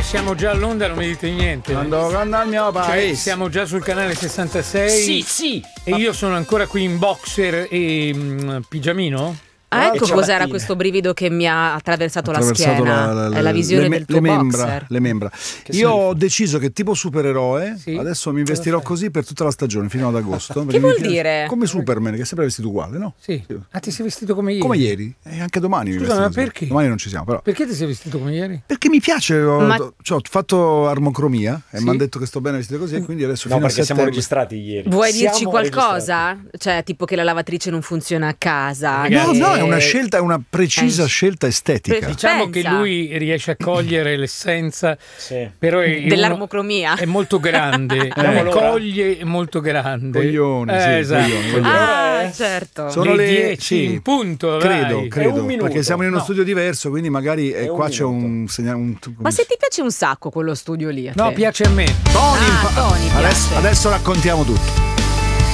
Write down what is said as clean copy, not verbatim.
siamo già all'onda, non mi dite niente. Quando al mio paese. Siamo già sul canale 66. Sì. E io sono ancora qui in boxer e pigiamino? Ecco cos'era questo brivido che mi ha attraversato la schiena. È la visione del tuo boxer. Le membra. Io ho deciso che tipo supereroe adesso mi vestirò così per tutta la stagione fino ad agosto. Che vuol dire? Come Superman, che è sempre vestito uguale, no? Sì. Ah, ti sei vestito come ieri? Come ieri. E anche domani mi Scusa, vesto ma così. perché? Domani non ci siamo, però. Perché ti sei vestito come ieri? Perché mi piace. Ho fatto armocromia e mi hanno detto che sto bene vestito così, e quindi adesso No, fino a perché siamo settembre. registrati ieri. Vuoi dirci Siamo qualcosa? registrati. Cioè, tipo che la lavatrice non funziona a casa. No, è una scelta, è una precisa scelta estetica. Diciamo che Pensa. lui riesce a cogliere l'essenza, Sì. però Dell'armocromia. è molto grande, coglie è molto grande. Coglioni, sì, esatto. coglioni. Ah, certo. Sono le le 10 in punto, credo, vai. È un minuto. perché siamo in uno studio diverso, quindi magari È un qua c'è minuto. un segnale. Ma se ti piace un sacco quello studio lì, a No, te? piace a me. Tony piace. Adesso raccontiamo tutto.